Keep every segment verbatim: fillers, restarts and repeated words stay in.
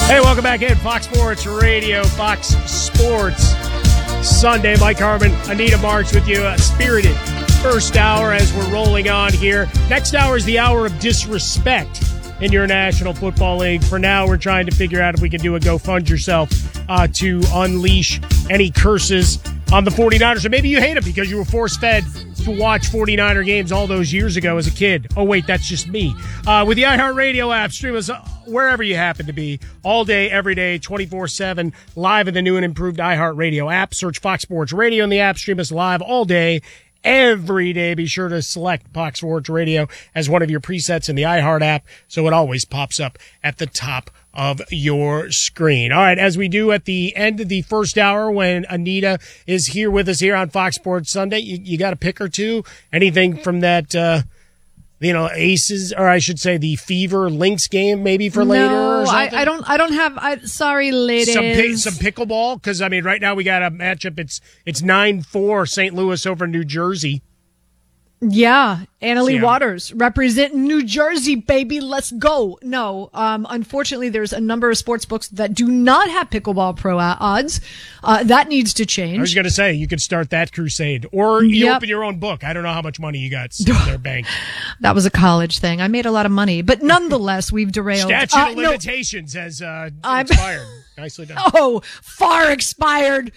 Hey, welcome back in. Fox Sports Radio, Fox Sports Sunday. Mike Harmon, Anita Marks with you. A spirited first hour as we're rolling on here. Next hour is the hour of disrespect in your National Football League. For now, we're trying to figure out if we can do a Go Fund Yourself uh, to unleash any curses on the 49ers. Or maybe you hate them because you were force-fed to watch 49er games all those years ago as a kid. Oh, wait, that's just me. Uh, with the iHeartRadio app, stream us wherever you happen to be, all day, every day, twenty-four seven, live in the new and improved iHeartRadio app. Search Fox Sports Radio in the app. Stream us live all day, every day. Be sure to select Fox Sports Radio as one of your presets in the iHeart app so it always pops up at the top of your screen. All right, as we do at the end of the first hour when Anita is here with us here on Fox Sports Sunday, you, you got a pick or two? Anything from that, uh, you know, Aces, or I should say the Fever Lynx game maybe for no, later or something? I, I don't I don't have, I, sorry ladies. Some, pi- some pickleball? Because, I mean, right now we got a matchup. It's it's nine four Saint Louis over New Jersey. Yeah, Annalie Yeah. Waters representing New Jersey, baby. Let's go. No, um, unfortunately, there's a number of sports books that do not have pickleball pro odds. Uh, that needs to change. I was going to say, you could start that crusade. Or you Yep. open your own book. I don't know how much money you got in their bank. That was a college thing. I made a lot of money, but nonetheless, we've derailed. Statute Uh, of no. limitations has uh, I'm- expired. Nicely done. Oh, far expired.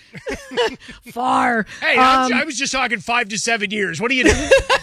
Far. Hey, I'm- Um, I was just talking five to seven years. What do you do?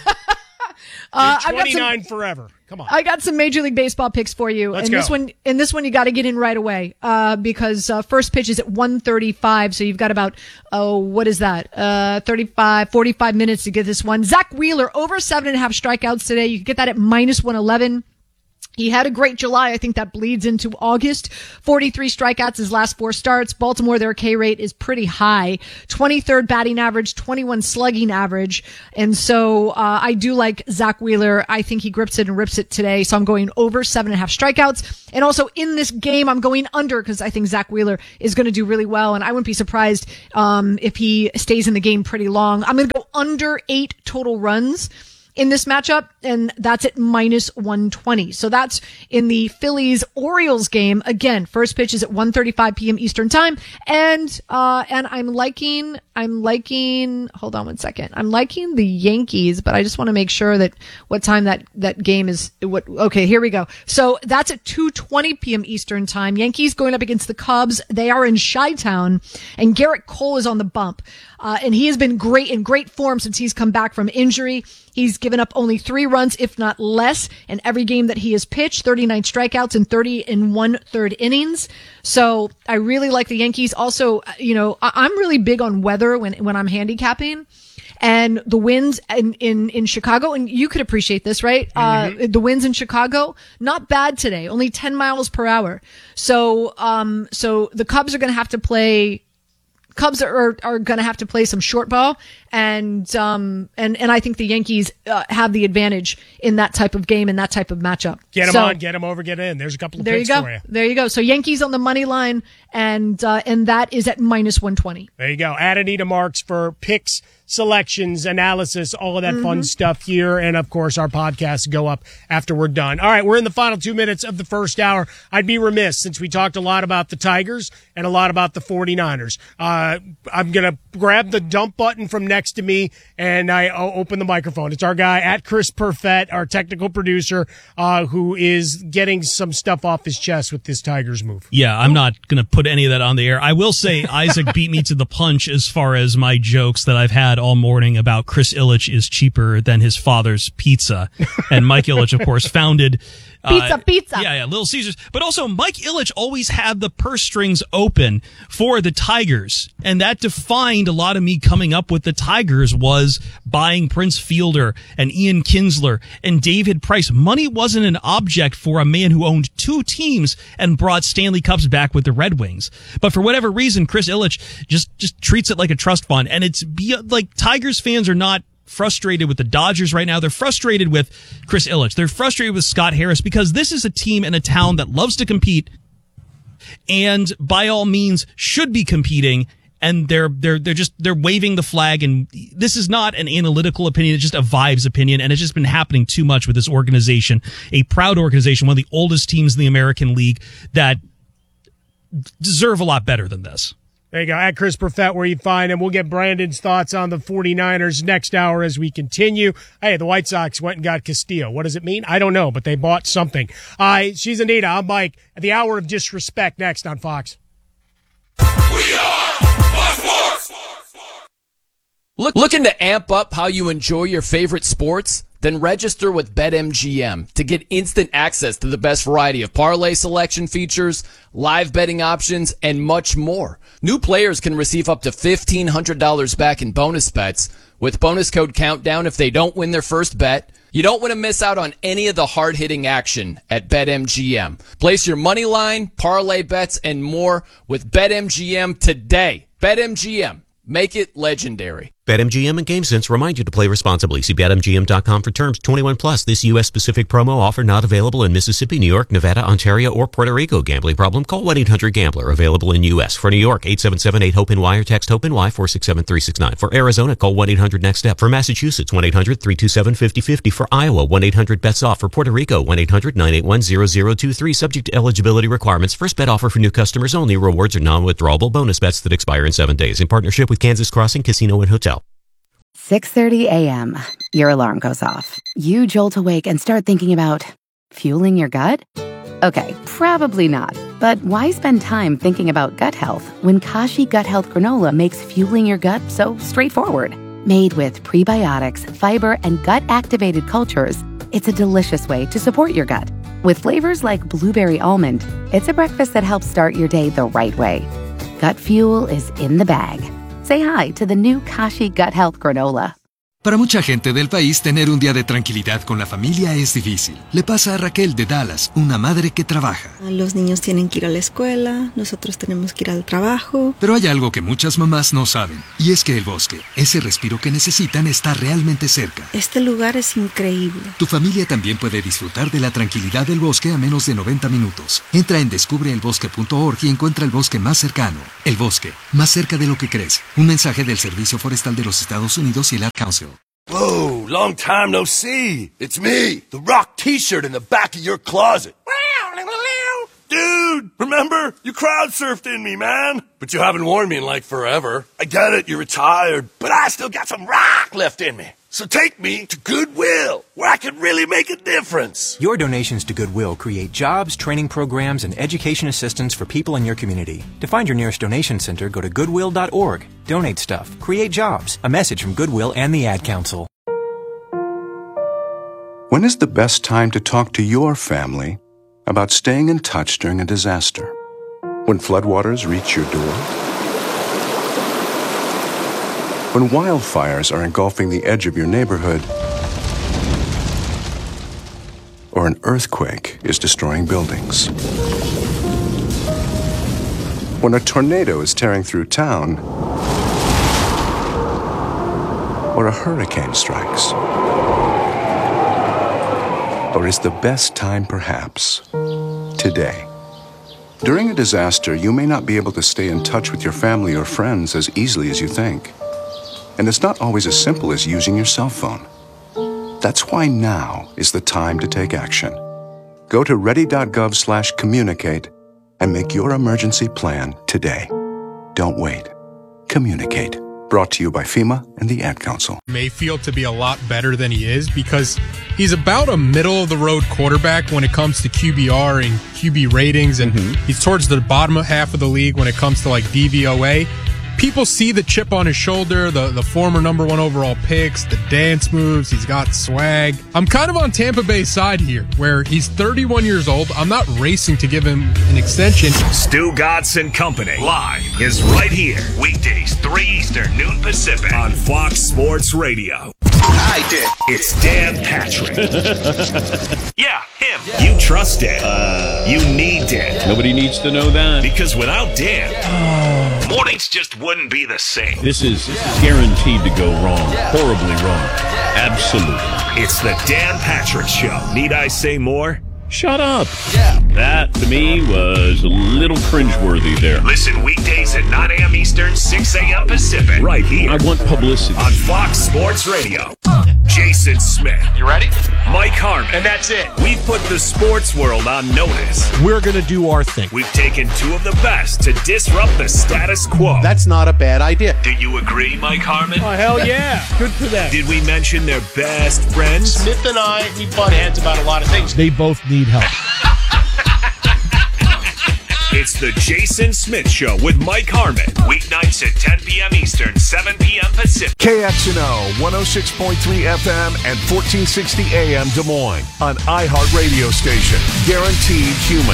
uh, I've got some- twenty-nine forever. Come on. I got some Major League Baseball picks for you. Let's and go. this one, and this one you got to get in right away, uh, because, uh, first pitch is at one thirty-five. So you've got about, oh, what is that? Uh, thirty-five, forty-five minutes to get this one. Zach Wheeler over seven and a half strikeouts today. You can get that at minus one eleven. He had a great July. I think that bleeds into August. forty-three strikeouts his last four starts. Baltimore, their K rate is pretty high. twenty-third batting average, twenty-one slugging average. And so, uh, I do like Zach Wheeler. I think he grips it and rips it today. So I'm going over seven and a half strikeouts. And also in this game, I'm going under because I think Zach Wheeler is going to do really well. And I wouldn't be surprised, um, if he stays in the game pretty long. I'm going to go under eight total runs in this matchup, and that's at minus one twenty. So that's in the Phillies-Orioles game. Again, first pitch is at one thirty-five p.m. Eastern time. And, uh, and I'm liking, I'm liking, hold on one second. I'm liking the Yankees, but I just want to make sure that what time that, that game is, what, okay, here we go. So that's at two twenty p.m. Eastern time. Yankees going up against the Cubs. They are in Chi-Town, and Garrett Cole is on the bump. Uh, and he has been great in great form since he's come back from injury. He's given up only three runs, if not less, in every game that he has pitched, thirty-nine strikeouts and thirty and one third innings. So I really like the Yankees. Also, you know, I- I'm really big on weather when, when I'm handicapping. And the winds in, in, in Chicago, and you could appreciate this, right? Mm-hmm. Uh, the winds in Chicago, not bad today, only ten miles per hour. So, um, so the Cubs are going to have to play Cubs are are going to have to play some short ball, and um and and I think the Yankees uh, have the advantage in that type of game, in that type of matchup. Get them so, on, get them over, get in. There's a couple of there picks you go. for you. There you go. So Yankees on the money line, and uh, and that is at minus one twenty. There you go. Add Anita Marks for picks, selections, analysis, all of that mm-hmm. fun stuff here. And, of course, our podcasts go up after we're done. All right, we're in the final two minutes of the first hour. I'd be remiss, since we talked a lot about the Tigers and a lot about the 49ers. Uh, I'm going to grab the dump button from next to me, and I I'll open the microphone. It's our guy, at Chris Perfett, our technical producer, uh, who is getting some stuff off his chest with this Tigers move. Yeah, I'm not going to put any of that on the air. I will say Isaac beat me to the punch as far as my jokes that I've had all morning about Chris Ilitch is cheaper than his father's pizza. And Mike Ilitch, of course, founded Pizza, uh, pizza. Yeah, yeah, Little Caesars. But also, Mike Ilitch always had the purse strings open for the Tigers. And that defined a lot of me coming up with the Tigers was buying Prince Fielder and Ian Kinsler and David Price. Money wasn't an object for a man who owned two teams and brought Stanley Cups back with the Red Wings. But for whatever reason, Chris Ilitch just, just treats it like a trust fund. And it's be, like Tigers fans are not frustrated with the Dodgers right now. They're frustrated with Chris Ilitch. They're frustrated with Scott Harris because this is a team in a town that loves to compete and by all means should be competing. And they're, they're, they're just, they're waving the flag. And this is not an analytical opinion. It's just a vibes opinion. And it's just been happening too much with this organization, a proud organization, one of the oldest teams in the American League that deserve a lot better than this. There you go. At Chris Perfett, where you find him. We'll get Brandon's thoughts on the 49ers next hour as we continue. Hey, the White Sox went and got Castillo. What does it mean? I don't know, but they bought something. Uh, she's Anita. I'm Mike. At the Hour of Disrespect next on Fox. We are Fox Sports. Look, looking to amp up how you enjoy your favorite sports? Then register with BetMGM to get instant access to the best variety of parlay selection features, live betting options, and much more. New players can receive up to fifteen hundred dollars back in bonus bets with bonus code COUNTDOWN if they don't win their first bet. You don't want to miss out on any of the hard-hitting action at BetMGM. Place your money line, parlay bets, and more with BetMGM today. BetMGM. Make it legendary. BetMGM and GameSense remind you to play responsibly. See Bet M G M dot com for terms. twenty-one plus. This U S-specific promo offer not available in Mississippi, New York, Nevada, Ontario, or Puerto Rico. Gambling problem? Call one eight hundred gambler. Available in U S. For New York, eight seven seven eight hope N Y or text HOPE-NY four six seven three six nine. For Arizona, call one eight hundred next step. For Massachusetts, one eight hundred three two seven five zero five zero. For Iowa, one eight hundred bets off. For Puerto Rico, one eight hundred nine eight one zero zero two three. Subject to eligibility requirements. First bet offer for new customers only. Rewards are non-withdrawable bonus bets that expire in seven days. In partnership with Kansas Crossing Casino and Hotel. six thirty a.m. Your alarm goes off. You jolt awake and start thinking about fueling your gut? Okay, probably not. But why spend time thinking about gut health when Kashi Gut Health Granola makes fueling your gut so straightforward? Made with prebiotics, fiber, and gut-activated cultures, it's a delicious way to support your gut. With flavors like blueberry almond, it's a breakfast that helps start your day the right way. Gut fuel is in the bag. Say hi to the new Kashi Gut Health Granola. Para mucha gente del país, tener un día de tranquilidad con la familia es difícil. Le pasa a Raquel de Dallas, una madre que trabaja. Los niños tienen que ir a la escuela, nosotros tenemos que ir al trabajo. Pero hay algo que muchas mamás no saben, y es que el bosque, ese respiro que necesitan, está realmente cerca. Este lugar es increíble. Tu familia también puede disfrutar de la tranquilidad del bosque a menos de noventa minutos. Entra en descubre el bosque punto org y encuentra el bosque más cercano. El bosque, más cerca de lo que crees. Un mensaje del Servicio Forestal de los Estados Unidos y el Ad Council. Whoa, long time no see. It's me, the Rock t-shirt in the back of your closet. Dude, remember? You crowd surfed in me, man. But you haven't worn me in like forever. I get it, you're retired, but I still got some rock left in me. So take me to Goodwill, where I can really make a difference. Your donations to Goodwill create jobs, training programs, and education assistance for people in your community. To find your nearest donation center, go to goodwill dot org. Donate stuff. Create jobs. A message from Goodwill and the Ad Council. When is the best time to talk to your family about staying in touch during a disaster? When floodwaters reach your door? When wildfires are engulfing the edge of your neighborhood? Or an earthquake is destroying buildings? When a tornado is tearing through town? Or a hurricane strikes? Or is the best time perhaps today? During a disaster, you may not be able to stay in touch with your family or friends as easily as you think. And it's not always as simple as using your cell phone. That's why now is the time to take action. Go to ready.gov slash communicate and make your emergency plan today. Don't wait. Communicate. Brought to you by FEMA and the Ad Council. Mayfield to be a lot better than he is because he's about a middle-of-the-road quarterback when it comes to Q B R and Q B ratings, and mm-hmm. he's towards the bottom half of the league when it comes to like D V O A. People see the chip on his shoulder, the, the former number one overall picks, the dance moves, he's got swag. I'm kind of on Tampa Bay's side here, where he's thirty-one years old. I'm not racing to give him an extension. Stu Godson Company, live, is right here. Weekdays, three Eastern, noon Pacific, on Fox Sports Radio. I did. It's Dan Patrick. Yeah, him. Yeah. You trust Dan. Uh, you need Dan. Nobody needs to know that. Because without Dan, yeah. mornings just wouldn't be the same. This is yeah. guaranteed to go wrong. Yeah. Horribly wrong. Yeah. Absolutely. It's the Dan Patrick Show. Need I say more? Shut up. Yeah. That, to me, was a little cringeworthy there. Listen weekdays at nine a.m. Eastern, six a.m. Pacific. Right here. I want publicity. On Fox Sports Radio. Jason Smith. You ready? Mike Harmon. And that's it. We've put the sports world on notice. We're going to do our thing. We've taken two of the best to disrupt the status quo. That's not a bad idea. Do you agree, Mike Harmon? Oh, hell yeah. Good for them. Did we mention their best friends? Smith and I, we butt heads about a lot of things. They both need help. It's the Jason Smith Show with Mike Harmon. Weeknights at ten p.m. Eastern, seven p.m. Pacific. K X N O, one oh six point three F M and fourteen sixty A M Des Moines. An iHeart radio station. Guaranteed human.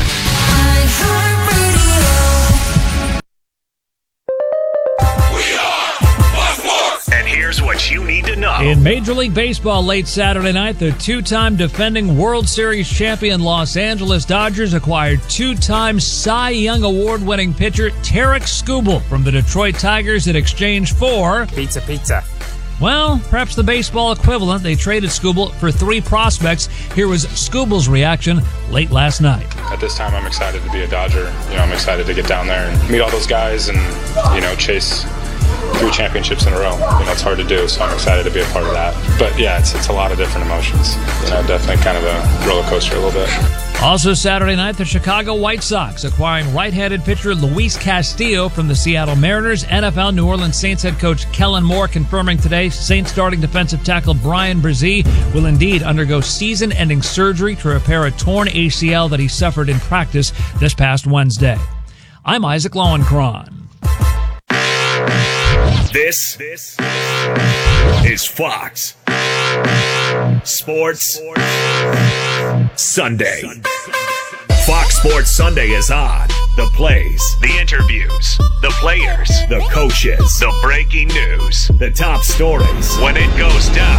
And here's what you need to know. In Major League Baseball late Saturday night, the two-time defending World Series champion Los Angeles Dodgers acquired two-time Cy Young Award-winning pitcher Tarek Skubal from the Detroit Tigers in exchange for... Pizza, pizza. Well, perhaps the baseball equivalent. They traded Skubal for three prospects. Here was Skubal's reaction late last night. At this time, I'm excited to be a Dodger. You know, I'm excited to get down there and meet all those guys and, you know, chase three championships in a row. You know, it's hard to do, so I'm excited to be a part of that. But yeah, it's it's a lot of different emotions. You know, definitely kind of a roller coaster a little bit. Also Saturday night, the Chicago White Sox acquiring right-handed pitcher Luis Castillo from the Seattle Mariners. N F L New Orleans Saints head coach Kellen Moore confirming today Saints starting defensive tackle Brian Brzee will indeed undergo season-ending surgery to repair a torn A C L that he suffered in practice this past Wednesday. I'm Isaac Lowenkron. This, this is Fox Sports Sunday. Fox Sports Sunday is on. The plays, the interviews, the players, the coaches, the breaking news, the top stories. When it goes down,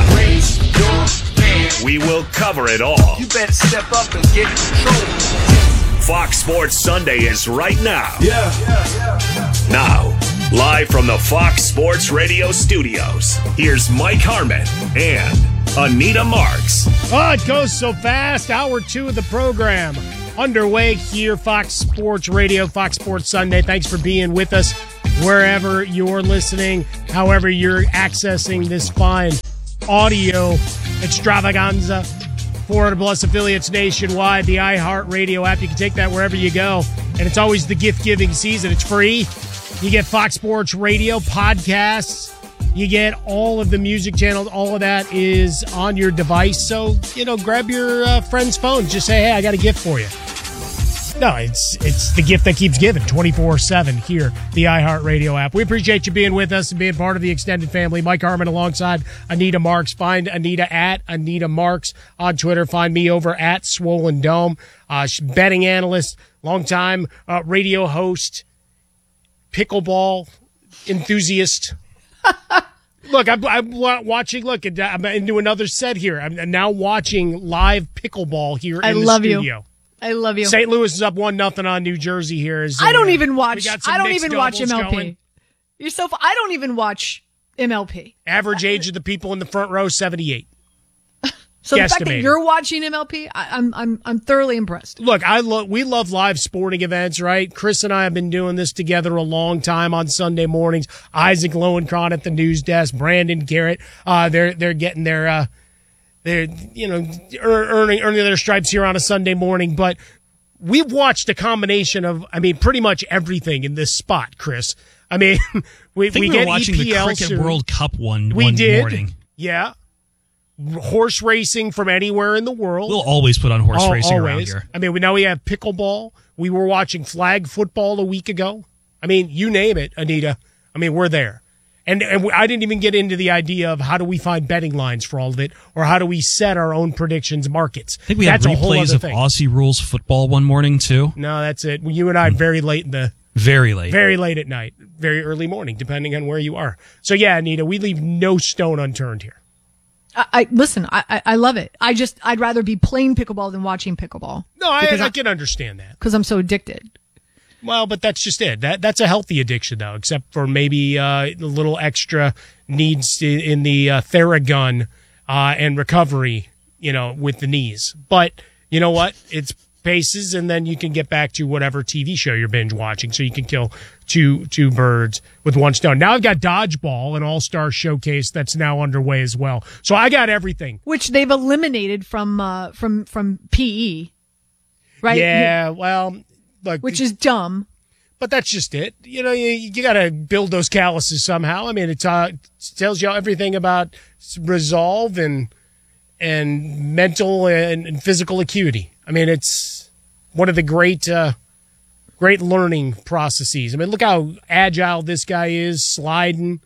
we will cover it all. You better step up and get control. Fox Sports Sunday is right now. Yeah. yeah, yeah. Now, live from the Fox Sports Radio studios, here's Mike Harmon and Anita Marks. Oh, it goes so fast. Hour two of the program underway here, Fox Sports Radio, Fox Sports Sunday. Thanks for being with us wherever you're listening, however you're accessing this fine audio extravaganza. four hundred plus affiliates nationwide, the iHeart Radio app. You can take that wherever you go. And it's always the gift-giving season. It's free. You get Fox Sports Radio podcasts. You get all of the music channels. All of that is on your device. So, you know, grab your uh, friend's phone. Just say, hey, I got a gift for you. No, it's it's the gift that keeps giving twenty-four seven here, the iHeartRadio app. We appreciate you being with us and being part of the extended family. Mike Harmon alongside Anita Marks. Find Anita at Anita Marks on Twitter. Find me over at Swollen Dome. Uh, betting analyst, longtime uh, radio host, pickleball enthusiast. Look, I'm, I'm watching. Look, I'm into another set here. I'm now watching live pickleball here I in the love studio. You. I love you. Saint Louis is up one nothing on New Jersey here. As, uh, I don't even watch. we got some I don't mixed even watch M L P. going. You're so. I don't even watch M L P. Average age of the people in the front row, seventy-eight. So the fact that you're watching M L P, I, I'm I'm I'm thoroughly impressed. Look, I love we love live sporting events, right? Chris and I have been doing this together a long time on Sunday mornings. Isaac Lowenkron at the news desk, Brandon Garrett, uh, they're they're getting their uh, they're you know earning earning their stripes here on a Sunday morning. But we've watched a combination of, I mean, pretty much everything in this spot, Chris. I mean, we I think we, we get were watching E P L the Cricket soon. World Cup one. We one did, morning. yeah. Horse racing from anywhere in the world. We'll always put on horse Al- racing around always. here. I mean, we now we have pickleball. We were watching flag football a week ago. I mean, you name it, Anita. I mean, we're there. And and we, I didn't even get into the idea of how do we find betting lines for all of it, or how do we set our own predictions markets. I think we that's had a whole replays other of thing. Aussie rules football one morning, too. No, that's it. You and I very late in the Very late. very late at night, very early morning, depending on where you are. So yeah, Anita, we leave no stone unturned here. I, I listen. I, I I love it. I just I'd rather be playing pickleball than watching pickleball. No, I, Because I I- can understand that. because I'm so addicted. Well, but that's just it. That that's a healthy addiction, though, except for maybe uh, a little extra needs in, in the uh, Theragun uh, and recovery, you know, with the knees. But you know what? It's paces, and then you can get back to whatever T V show you're binge watching. So you can kill two two birds with one stone. Now I've got Dodgeball, an all-star showcase that's now underway as well. So I got everything. Which they've eliminated from uh, from from P E, right? Yeah, well, look, which is dumb. But that's just it. You know, you, you got to build those calluses somehow. I mean, it uh, tells you everything about resolve and and mental and, and physical acuity. I mean, it's one of the great uh, great learning processes. I mean, look how agile this guy is, sliding.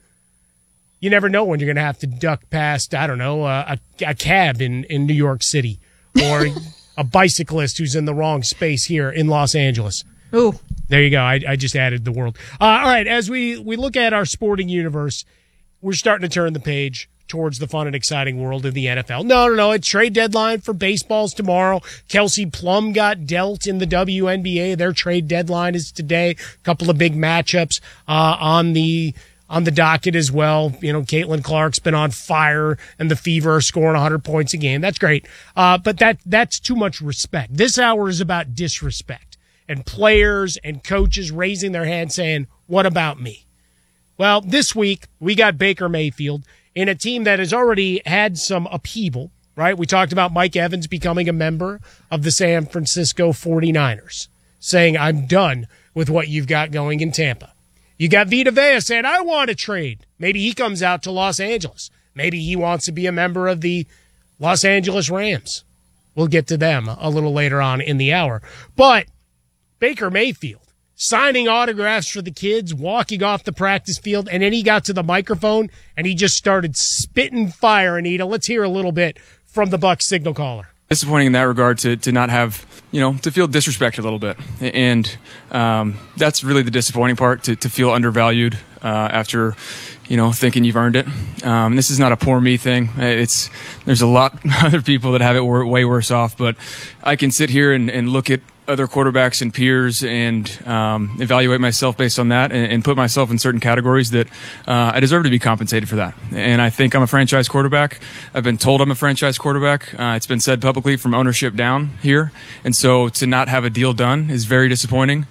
You never know when you're going to have to duck past, I don't know, a, a, a cab in, in New York City or a bicyclist who's in the wrong space here in Los Angeles. Ooh. There you go. I, I just added the world. Uh, all right, as we, we look at our sporting universe, we're starting to turn the page towards the fun and exciting world of the N F L. No, no, no. It's trade deadline for baseballs tomorrow. Kelsey Plum got dealt in the W N B A. Their trade deadline is today. A couple of big matchups uh, on the on the docket as well. You know, Caitlin Clark's been on fire, and the Fever are scoring one hundred points a game. That's great. Uh, but that that's too much respect. This hour is about disrespect and players and coaches raising their hand saying, what about me? Well, this week we got Baker Mayfield in a team that has already had some upheaval, right? We talked about Mike Evans becoming a member of the San Francisco forty-niners, saying, I'm done with what you've got going in Tampa. You got Vita Vea saying, I want to trade. Maybe he comes out to Los Angeles. Maybe he wants to be a member of the Los Angeles Rams. We'll get to them a little later on in the hour. But Baker Mayfield signing autographs for the kids, walking off the practice field, and then he got to the microphone and he just started spitting fire. Anita, let's hear a little bit from the Bucs signal caller. Disappointing in that regard to, to not have, you know, to feel disrespected a little bit. And um, that's really the disappointing part, to, to feel undervalued uh, after, you know, thinking you've earned it. Um, this is not a poor me thing. It's There's a lot of other people that have it way worse off, but I can sit here and, and look at other quarterbacks and peers and um, evaluate myself based on that and, and put myself in certain categories that uh, I deserve to be compensated for that. And I think I'm a franchise quarterback. I've been told I'm a franchise quarterback. Uh, it's been said publicly from ownership down here. And so to not have a deal done is very disappointing.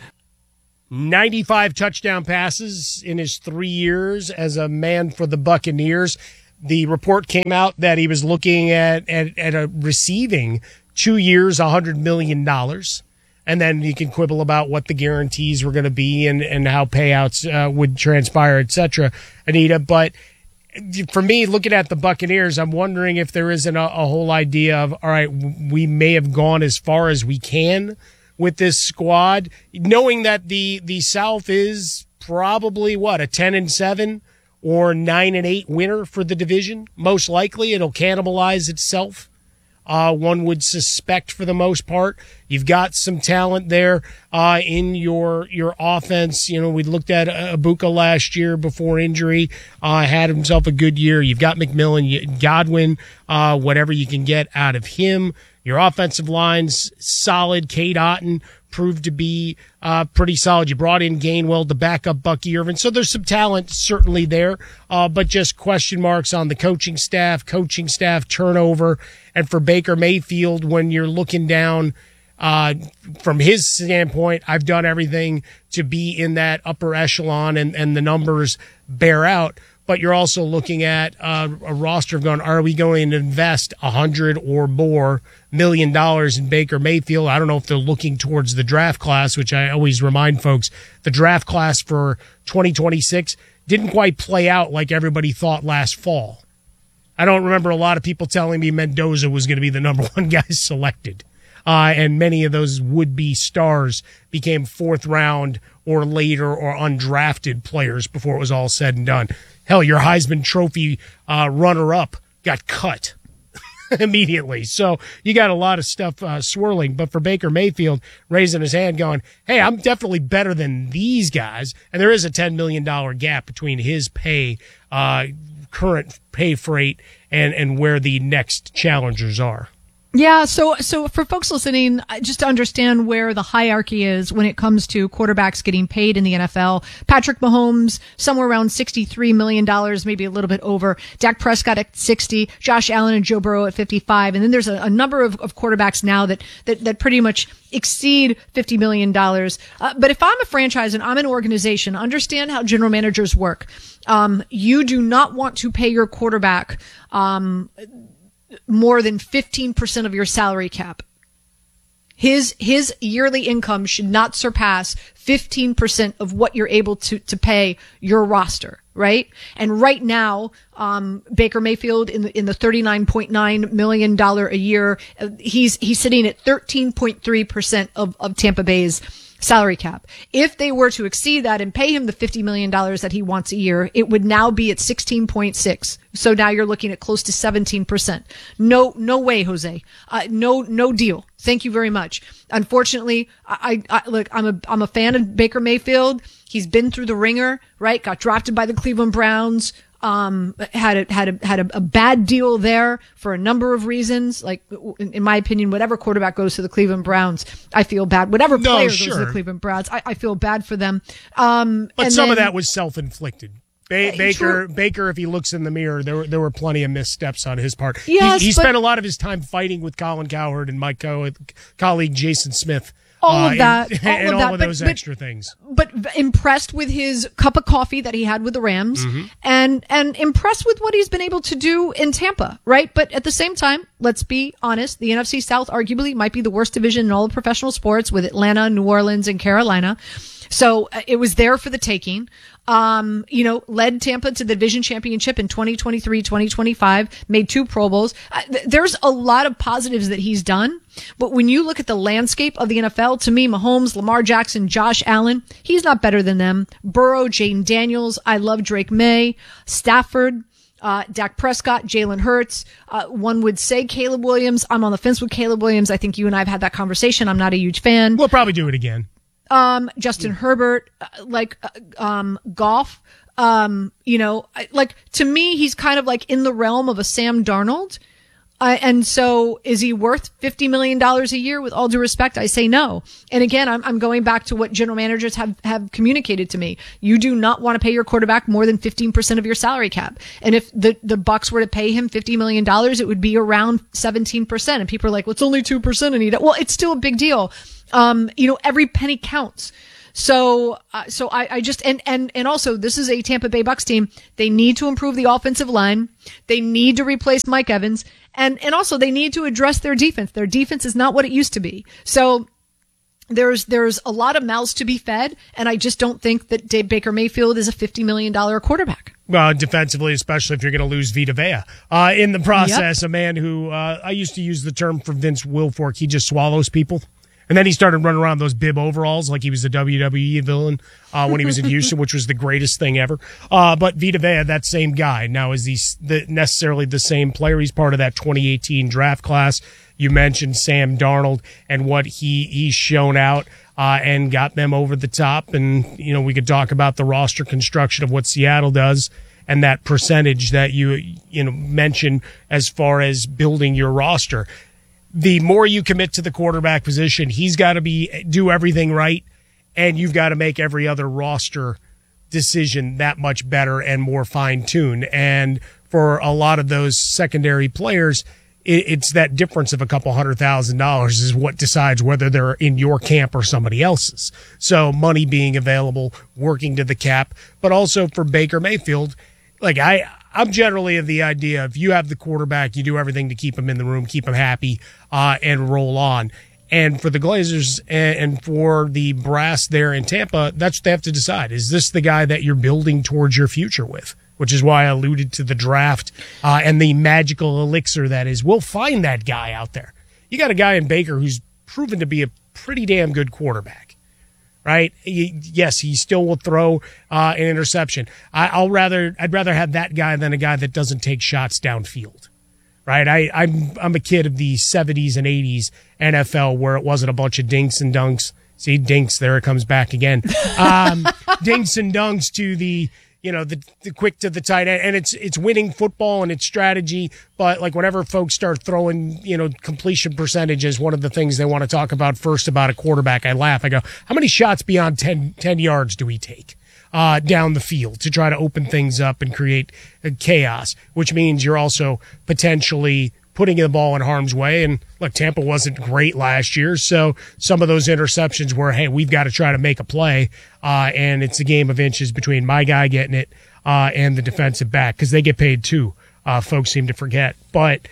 ninety-five touchdown passes in his three years as a man for the Buccaneers. The report came out that he was looking at, at, at a receiving two years, one hundred million dollars. And then you can quibble about what the guarantees were going to be and, and how payouts uh, would transpire, et cetera, Anita. But for me, looking at the Buccaneers, I'm wondering if there isn't a, a whole idea of, all right, we may have gone as far as we can with this squad, knowing that the, the South is probably, what, a ten and seven or nine and eight winner for the division. Most likely it'll cannibalize itself. Uh, one would suspect for the most part. You've got some talent there uh, in your your offense. You know, we looked at Ibuka last year before injury. Uh, had himself a good year. You've got McMillan, Godwin, uh, whatever you can get out of him. Your offensive line's solid. Cade Otton proved to be uh, pretty solid. You brought in Gainwell to back up Bucky Irvin. So there's some talent certainly there, uh, but just question marks on the coaching staff, coaching staff turnover. And for Baker Mayfield, when you're looking down uh, from his standpoint, I've done everything to be in that upper echelon, and, and the numbers bear out. But you're also looking at uh, a roster of going, are we going to invest a hundred or more million dollars in Baker Mayfield? I don't know if they're looking towards the draft class, which I always remind folks, the draft class for twenty twenty-six didn't quite play out like everybody thought last fall. I don't remember a lot of people telling me Mendoza was going to be the number one guy selected. Uh, and many of those would-be stars became fourth round or later or undrafted players before it was all said and done. Hell, your Heisman Trophy uh, runner-up got cut immediately. So you got a lot of stuff uh, swirling. But for Baker Mayfield, raising his hand going, hey, I'm definitely better than these guys. And there is a ten million dollars gap between his pay, uh, current pay freight, and, and where the next challengers are. Yeah, so so for folks listening, just to understand where the hierarchy is when it comes to quarterbacks getting paid in the N F L, Patrick Mahomes, somewhere around sixty-three million dollars, maybe a little bit over. Dak Prescott at sixty, Josh Allen and Joe Burrow at fifty-five. And then there's a, a number of, of quarterbacks now that, that, that pretty much exceed fifty million dollars. Uh, but if I'm a franchise and I'm an organization, understand how general managers work. Um, you do not want to pay your quarterback, um, more than fifteen percent of your salary cap. His, his yearly income should not surpass fifteen percent of what you're able to, to pay your roster, right? And right now, um, Baker Mayfield in the, in the thirty-nine point nine million dollars a year, uh, he's, he's sitting at thirteen point three percent of, of Tampa Bay's salary cap. If they were to exceed that and pay him the fifty million dollars that he wants a year, it would now be at sixteen point six. So now you're looking at close to seventeen percent. No, no way, Jose. Uh, no, no deal. Thank you very much. Unfortunately, I, I, look, I'm a, I'm a fan of Baker Mayfield. He's been through the ringer, right? Got drafted by the Cleveland Browns. Um, had a, had a, had a, a bad deal there for a number of reasons. Like, in, in my opinion, whatever quarterback goes to the Cleveland Browns, I feel bad. Whatever No, player sure. goes to the Cleveland Browns, I, I feel bad for them. Um, But and some then, of that was self-inflicted. Ba- Uh, Baker, true. Baker, if he looks in the mirror, there were, there were plenty of missteps on his part. Yes, he, he but- spent a lot of his time fighting with Colin Cowherd and my co- colleague Jason Smith. all uh, of that, and, all and of all that, of but- those but- extra things. but impressed with his cup of coffee that he had with the Rams, Mhm. and and impressed with what he's been able to do in Tampa, right? But at the same time, let's be honest, the N F C South arguably might be the worst division in all of professional sports, with Atlanta, New Orleans, and Carolina. So uh, it was there for the taking. Um, you know, led Tampa to the division championship in twenty twenty-three, twenty twenty-five, made two Pro Bowls. Uh, th- there's a lot of positives that he's done. But when you look at the landscape of the N F L, to me, Mahomes, Lamar Jackson, Josh Allen, he's not better than them. Burrow, Jaden Daniels, I love Drake May, Stafford, uh, Dak Prescott, Jalen Hurts. Uh, one would say Caleb Williams. I'm on the fence with Caleb Williams. I think you and I have had that conversation. I'm not a huge fan. We'll probably do it again. Um, Justin Herbert, uh, like, uh, um, Goff, um, you know, I- like, to me, he's kind of like in the realm of a Sam Darnold. Uh, and so is he worth fifty million dollars a year? With all due respect, I say no. And again, I'm, I'm going back to what general managers have, have communicated to me. You do not want to pay your quarterback more than fifteen percent of your salary cap. And if the, the Bucks were to pay him fifty million dollars, it would be around seventeen percent. And people are like, well, it's only two percent, Anita. Well, it's still a big deal. Um, you know, every penny counts. So, uh, so I, I just, and, and, and also this is a Tampa Bay Bucks team. They need to improve the offensive line. They need to replace Mike Evans. And, and also they need to address their defense. Their defense is not what it used to be. So there's, there's a lot of mouths to be fed. And I just don't think that Dave Baker Mayfield is a fifty million dollars quarterback. Uh, defensively, especially if you're going to lose Vita Vea. Uh, in the process, yep. A man who, uh, I used to use the term for Vince Wilfork, he just swallows people. And then he started running around those bib overalls like he was a W W E villain uh, when he was in Houston, which was the greatest thing ever. Uh, but Vita Vea, that same guy. Now, is he the, necessarily the same player? He's part of that twenty eighteen draft class. You mentioned Sam Darnold and what he he's shown out uh, and got them over the top. And, you know, we could talk about the roster construction of what Seattle does and that percentage that you, you know, mentioned as far as building your roster. The more you commit to the quarterback position, he's got to be do everything right, and you've got to make every other roster decision that much better and more fine-tuned. And for a lot of those secondary players, it, it's that difference of a couple hundred thousand dollars is what decides whether they're in your camp or somebody else's. So money being available, working to the cap, but also for Baker Mayfield, like I, I'm generally of the idea if you have the quarterback, you do everything to keep him in the room, keep him happy, uh, and roll on. And for the Glazers and, and for the brass there in Tampa, that's what they have to decide. Is this the guy that you're building towards your future with? Which is why I alluded to the draft uh, and the magical elixir that is. We'll find that guy out there. You got a guy in Baker who's proven to be a pretty damn good quarterback. Right? He, yes, he still will throw uh, an interception. I, I'll rather, I'd rather have that guy than a guy that doesn't take shots downfield. Right? I, I'm, I'm a kid of the seventies and eighties N F L where it wasn't a bunch of dinks and dunks. See, dinks, there it comes back again. Um, dinks and dunks to the, you know, the, the quick to the tight end, and it's it's winning football and it's strategy. But like whenever folks start throwing, you know, completion percentages, one of the things they want to talk about first about a quarterback, I laugh. I go, how many shots beyond ten, ten yards do we take uh, down the field to try to open things up and create uh, chaos? Which means you're also potentially putting the ball in harm's way. And look, Tampa wasn't great last year, so some of those interceptions were, hey, we've got to try to make a play, uh, and it's a game of inches between my guy getting it uh, and the defensive back, because they get paid too, uh, folks seem to forget. But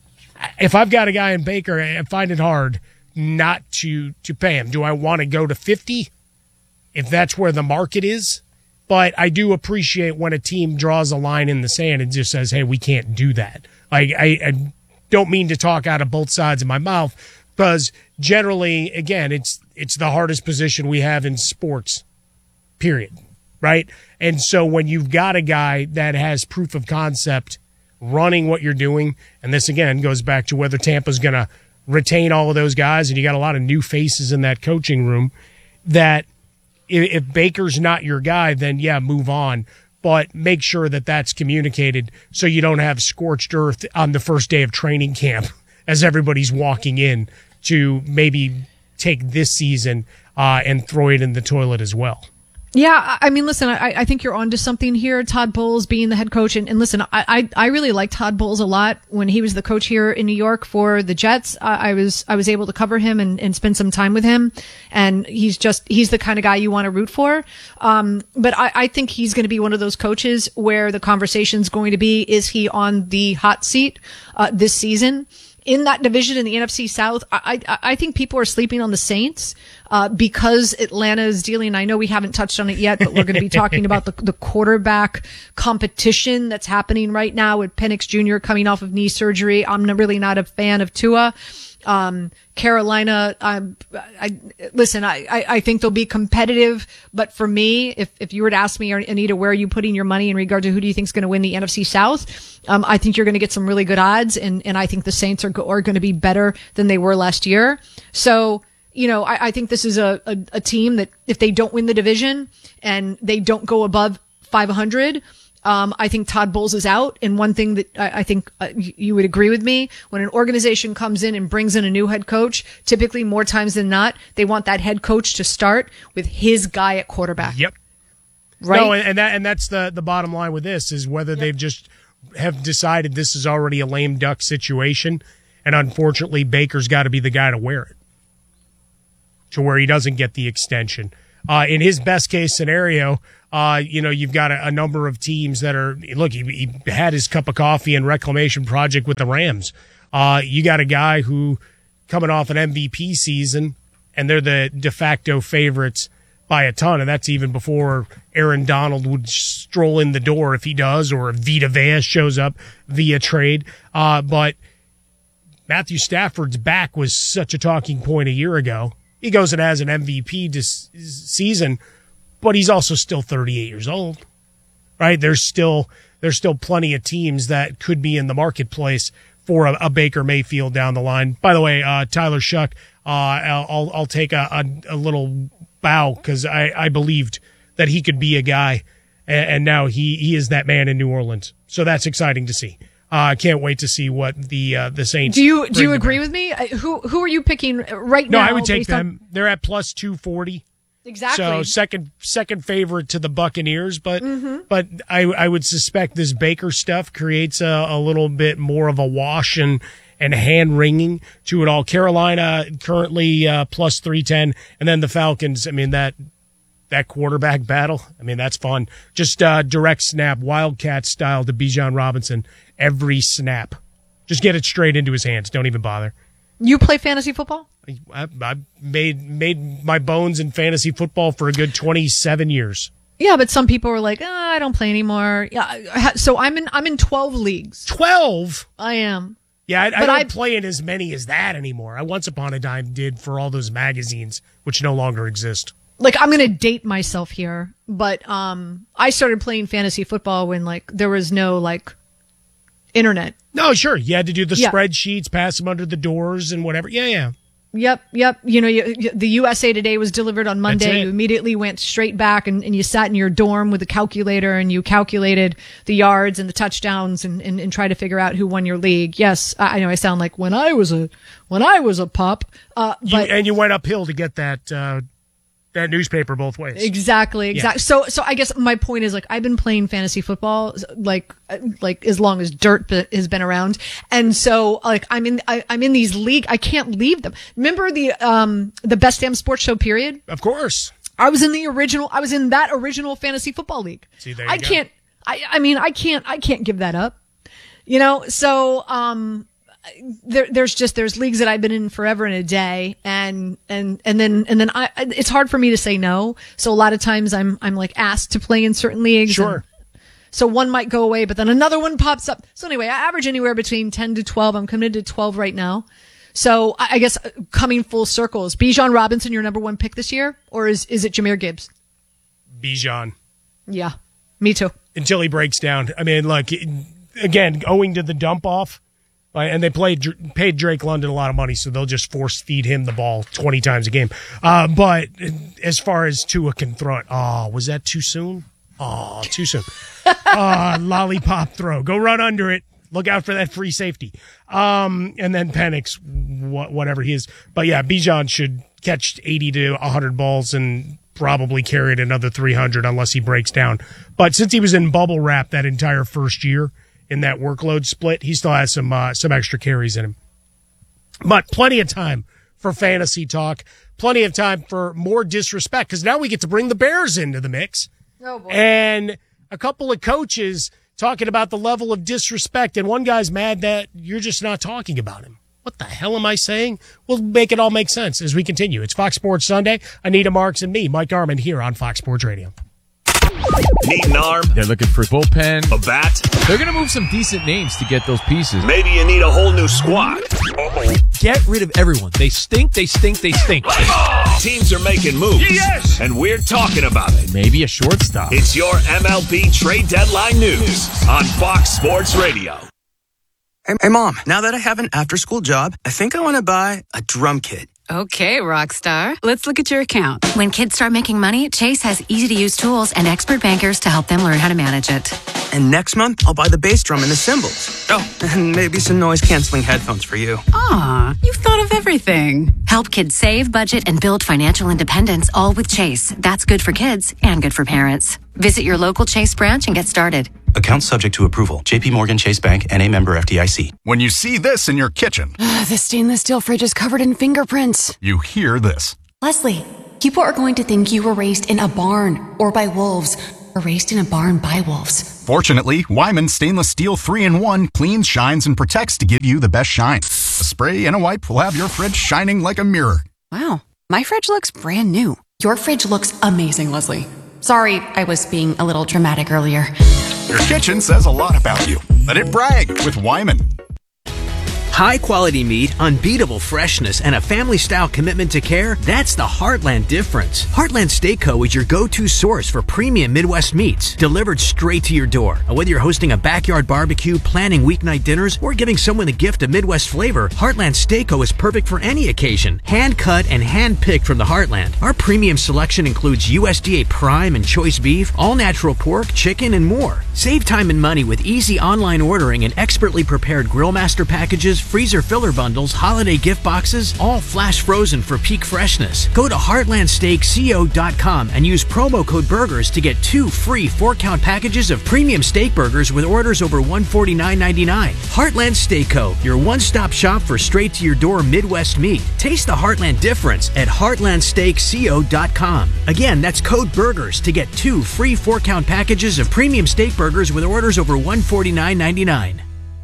if I've got a guy in Baker, I find it hard not to, to pay him. Do I want to go to fifty if that's where the market is? But I do appreciate when a team draws a line in the sand and just says, hey, we can't do that. Like, I, I don't mean to talk out of both sides of my mouth, because generally, again, it's it's the hardest position we have in sports, period, right? And so when you've got a guy that has proof of concept running what you're doing, and this, again, goes back to whether Tampa's going to retain all of those guys, and you got a lot of new faces in that coaching room, that if, if Baker's not your guy, then, yeah, move on. But make sure that that's communicated so you don't have scorched earth on the first day of training camp as everybody's walking in to maybe take this season uh, and throw it in the toilet as well. Yeah, I mean, listen, I, I think you're onto something here. Todd Bowles being the head coach. And, and listen, I, I, I really like Todd Bowles a lot. When he was the coach here in New York for the Jets, I, I was I was able to cover him and, and spend some time with him. And he's just, he's the kind of guy you want to root for. Um, but I, I think he's going to be one of those coaches where the conversation's going to be, is he on the hot seat uh, this season? In that division in the N F C South, I, I, I think people are sleeping on the Saints uh, because Atlanta is dealing. I know we haven't touched on it yet, but we're going to be talking about the, the quarterback competition that's happening right now with Penix Junior coming off of knee surgery. I'm really not a fan of Tua. Um, Carolina, I, I, listen, I, I, I think they'll be competitive, but for me, if, if you were to ask me, Anita, where are you putting your money in regard to who do you think is going to win the N F C South? Um, I think you're going to get some really good odds, and, and I think the Saints are, go, are going to be better than they were last year. So, you know, I, I think this is a, a, a team that if they don't win the division and they don't go above five hundred, Um, I think Todd Bowles is out. And one thing that I, I think uh, you would agree with me, when an organization comes in and brings in a new head coach, typically more times than not, they want that head coach to start with his guy at quarterback. Yep. Right. No, and that and that's the, the bottom line with this, is whether yep. they've just have decided this is already a lame duck situation, and unfortunately Baker's got to be the guy to wear it, to where he doesn't get the extension. Uh, in his best case scenario, uh, you know, you've got a, a number of teams that are, look, he, he had his cup of coffee and reclamation project with the Rams. Uh, you got a guy who coming off an M V P season, and they're the de facto favorites by a ton. And that's even before Aaron Donald would stroll in the door, if he does, or if Vita Vea shows up via trade. Uh, but Matthew Stafford's back was such a talking point a year ago. He goes and has an M V P this season, but he's also still thirty-eight years old, right? There's still there's still plenty of teams that could be in the marketplace for a, a Baker Mayfield down the line. By the way, uh, Tyler Shuck, uh, I'll I'll take a, a, a little bow, because I, I believed that he could be a guy, and, and now he, he is that man in New Orleans. So that's exciting to see. I uh, can't wait to see what the uh, the Saints. Do you do you agree with me? Who who are you picking right no, now? No, I would take them. On... They're at plus two forty. Exactly. So second second favorite to the Buccaneers, but mm-hmm. but I I would suspect this Baker stuff creates a, a little bit more of a wash and and hand wringing to it all. Carolina currently uh, plus three ten, and then the Falcons. I mean that. That quarterback battle, I mean, that's fun. Just uh, direct snap, Wildcat style to Bijan Robinson every snap. Just get it straight into his hands. Don't even bother. You play fantasy football? I, I made made my bones in fantasy football for a good twenty-seven years. Yeah, but some people are like, oh, I don't play anymore. Yeah, so I'm in I'm in twelve leagues. twelve? I am. Yeah, I, I don't I, play in as many as that anymore. I once upon a time did for all those magazines, which no longer exist. Like, I'm going to date myself here, but um, I started playing fantasy football when, like, there was no, like, internet. No, sure. You had to do the yeah. spreadsheets, pass them under the doors and whatever. Yeah, yeah. Yep, yep. You know, you, you, the U S A Today was delivered on Monday. You immediately went straight back and, and you sat in your dorm with a calculator and you calculated the yards and the touchdowns and, and, and try to figure out who won your league. Yes, I, I know I sound like when I was a when I was a pup. Uh, but you, and you went uphill to get that uh, that newspaper both ways. Exactly, exactly. Yeah. So, so I guess my point is, like, I've been playing fantasy football like like as long as dirt has been around, and so like I'm in I, I'm in these league. I can't leave them. Remember the um the Best Damn Sports Show period? Of course, I was in the original. I was in that original fantasy football league. See, there you I go. can't. I I mean, I can't. I can't give that up. You know. So um. There, there's just there's leagues that I've been in forever and a day, and and and then and then I it's hard for me to say no. So a lot of times I'm I'm like asked to play in certain leagues. Sure. So one might go away, but then another one pops up. So anyway, I average anywhere between ten to twelve. I'm committed to twelve right now. So I, I guess coming full circle, is Bijan Robinson your number one pick this year, or is is it Jahmyr Gibbs? Bijan. Yeah, me too. Until he breaks down. I mean, like again, owing to the dump off. And they played paid Drake London a lot of money, so they'll just force feed him the ball twenty times a game. Uh, but as far as Tua can throw it, oh, was that too soon? Oh, too soon. uh, lollipop throw. Go run under it. Look out for that free safety. Um, and then Penix, wh- whatever he is. But yeah, Bijan should catch eighty to one hundred balls and probably carry it another three hundred unless he breaks down. But since he was in bubble wrap that entire first year, in that workload split, he still has some uh, some extra carries in him. But plenty of time for fantasy talk, plenty of time for more disrespect, because now we get to bring the Bears into the mix. Oh, boy. And a couple of coaches talking about the level of disrespect, and one guy's mad that you're just not talking about him. What the hell am I saying? We'll make it all make sense as we continue. It's Fox Sports Sunday. Anita Marks and me, Mike Garman, here on Fox Sports Radio. Need an arm? They're looking for bullpen. A bat? They're going to move some decent names to get those pieces. Maybe you need a whole new squad. Uh-oh. Get rid of everyone. They stink, they stink, they stink. Teams are making moves. Yes! And we're talking about it. Maybe a shortstop. It's your M L B trade deadline news on Fox Sports Radio. Hey, hey, Mom, now that I have an after-school job, I think I want to buy a drum kit. Okay, Rockstar. Let's look at your account. When kids start making money, Chase has easy-to-use tools and expert bankers to help them learn how to manage it. And next month, I'll buy the bass drum and the cymbals. Oh, and maybe some noise-canceling headphones for you. Aw, you've thought of everything. Help kids save, budget, and build financial independence, all with Chase. That's good for kids and good for parents. Visit your local Chase branch and get started. Account subject to approval. J P Morgan Chase Bank, N A member F D I C. When you see this in your kitchen, The stainless steel fridge is covered in fingerprints. you hear this. Leslie, people are going to think you were raised in a barn or by wolves or raised in a barn by wolves. Fortunately, Wyman Stainless Steel three in one cleans, shines, and protects to give you the best shine. A spray and a wipe will have your fridge shining like a mirror. Wow, my fridge looks brand new. Your fridge looks amazing, Leslie. Sorry, I was being a little dramatic earlier. Your kitchen says a lot about you. Let it brag with Wyman. High quality meat, unbeatable freshness, and a family style commitment to care, that's the Heartland difference. Heartland Steak Co. is your go-to source for premium Midwest meats, delivered straight to your door. Whether you're hosting a backyard barbecue, planning weeknight dinners, or giving someone the gift of Midwest flavor, Heartland Steak Co. is perfect for any occasion. Hand cut and hand picked from the Heartland. Our premium selection includes U S D A prime and choice beef, all natural pork, chicken, and more. Save time and money with easy online ordering and expertly prepared grill master packages, freezer filler bundles, holiday gift boxes, all flash frozen for peak freshness. Go to heartland steak co dot com and use promo code BURGERS to get two free four-count packages of premium steak burgers with orders over one hundred forty-nine ninety-nine. Heartland Steak Co., your one-stop shop for straight-to-your-door Midwest meat. Taste the Heartland difference at heartland steak co dot com. Again, that's code BURGERS to get two free four-count packages of premium steak burgers with orders over one hundred forty-nine ninety-nine.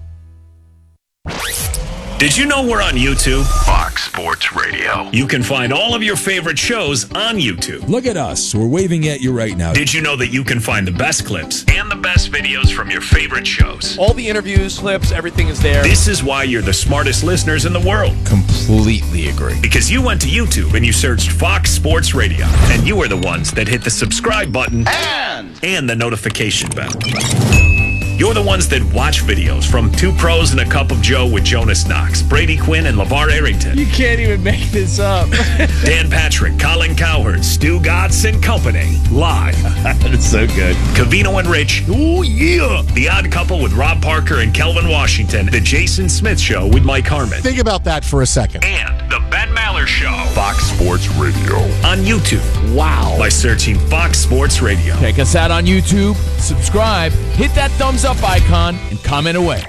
Did you know we're on YouTube? Fox Sports Radio. You can find all of your favorite shows on YouTube. Look at us. We're waving at you right now. Did you know that you can find the best clips and the best videos from your favorite shows? All the interviews, clips, everything is there. This is why you're the smartest listeners in the world. Completely agree. Because you went to YouTube and you searched Fox Sports Radio, and you are the ones that hit the subscribe button and, and the notification bell. You're the ones that watch videos from Two Pros and a Cup of Joe with Jonas Knox, Brady Quinn, and LeVar Arrington. You can't even make this up. Dan Patrick, Colin Cowherd, Stu Gatz and Company. Live. That's so good. Covino and Rich. Oh, yeah. The Odd Couple with Rob Parker and Kelvin Washington. The Jason Smith Show with Mike Harmon. Think about that for a second. And The Ben Maller Show. Fox Sports Radio. On YouTube. Wow. By searching Fox Sports Radio. Check us out on YouTube, subscribe, hit that thumbs up icon, and comment away.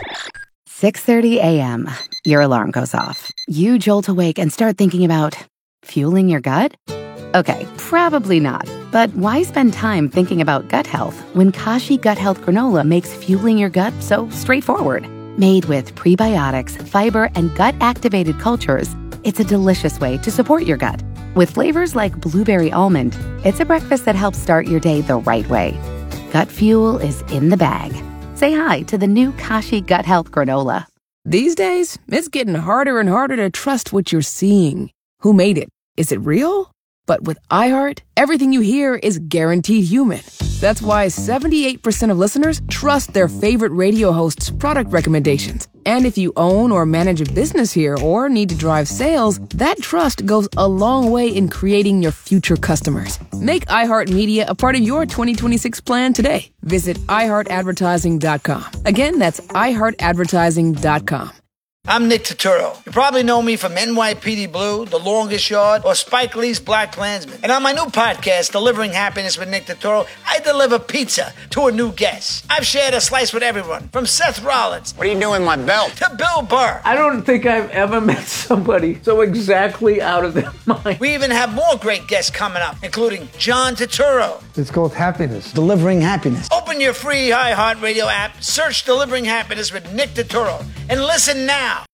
six thirty a.m. Your alarm goes off. You jolt awake and start thinking about fueling your gut? Okay, probably not. But why spend time thinking about gut health when Kashi Gut Health Granola makes fueling your gut so straightforward? Made with prebiotics, fiber, and gut-activated cultures, it's a delicious way to support your gut. With flavors like blueberry almond, it's a breakfast that helps start your day the right way. Gut fuel is in the bag. Say hi to the new Kashi Gut Health Granola. These days, it's getting harder and harder to trust what you're seeing. Who made it? Is it real? But with iHeart, everything you hear is guaranteed human. That's why seventy-eight percent of listeners trust their favorite radio hosts' product recommendations. And if you own or manage a business here or need to drive sales, that trust goes a long way in creating your future customers. Make iHeartMedia a part of your twenty twenty-six plan today. Visit i heart advertising dot com. Again, that's i heart advertising dot com. I'm Nick Turturro. You probably know me from N Y P D Blue, The Longest Yard, or Spike Lee's Black Klansman. And on my new podcast, Delivering Happiness with Nick Turturro, I deliver pizza to a new guest. I've shared a slice with everyone, from Seth Rollins. What are you doing with my belt? To Bill Burr. I don't think I've ever met somebody so exactly out of their mind. We even have more great guests coming up, including John Turturro. It's called Happiness. Delivering Happiness. Open your free iHeartRadio app, search Delivering Happiness with Nick Turturro, and listen now.